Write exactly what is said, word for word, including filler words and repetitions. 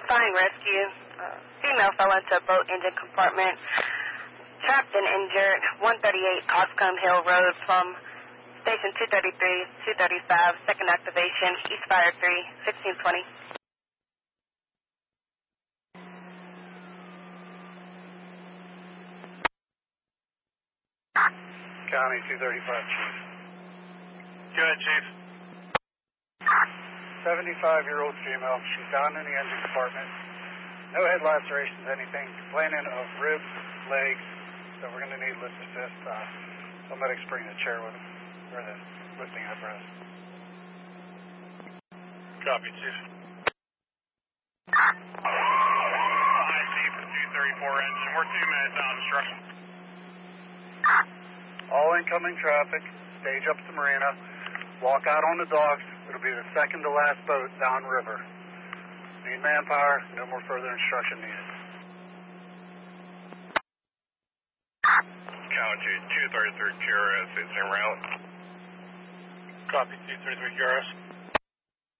Flying Rescue. Uh, female fell into a boat engine compartment. Trapped and injured. one thirty-eight Coscombe Hill Road from Station two thirty-three, two thirty-five, second activation, East Fire three, sixteen twenty. County two thirty-five, Chief. Go ahead, Chief. seventy-five-year-old female. She's down in the engine compartment. No head lacerations, anything. Complaining of ribs, legs. So we're going to need lift assist. Uh, somebody's bringing a chair with them. Or the lifting apparatus. Copy, Chief. Hi, Chief. two thirty-four engine. We're two minutes out of instruction. All incoming traffic. Stage up to Marina. Walk out on the docks. It'll be the second to last boat downriver. Need manpower. No more further instruction needed. County two thirty-three Q R S, it's en route. Copy, two thirty-three Q R S.